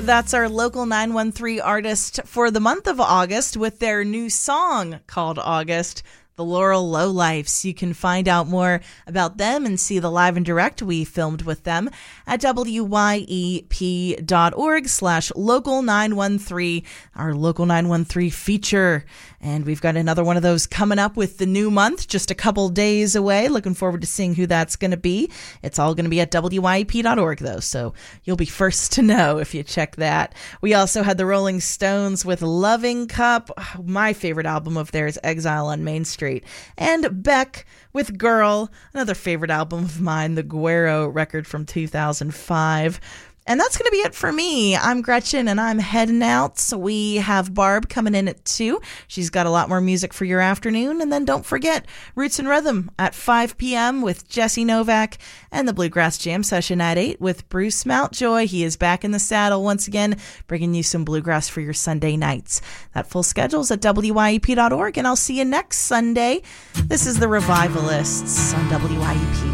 That's our Local 913 artist for the month of August with their new song called August, the Laurel Lowlifes. You can find out more about them and see the live and direct we filmed with them at wyep.org/local913, our Local 913 feature. And we've got another one of those coming up with the new month, just a couple days away. Looking forward to seeing who that's going to be. It's all going to be at wyep.org, though, so you'll be first to know if you check that. We also had the Rolling Stones with Loving Cup. My favorite album of theirs, Exile on Main Street. And Beck with Girl, another favorite album of mine, the Guero record from 2005. And that's going to be it for me. I'm Gretchen, and I'm heading out. So we have Barb coming in at 2. She's got a lot more music for your afternoon. And then don't forget Roots and Rhythm at 5 p.m. with Jesse Novak, and the Bluegrass Jam Session at 8 with Bruce Mountjoy. He is back in the saddle once again, bringing you some bluegrass for your Sunday nights. That full schedule's at wyep.org, and I'll see you next Sunday. This is the Revivalists on WYEP.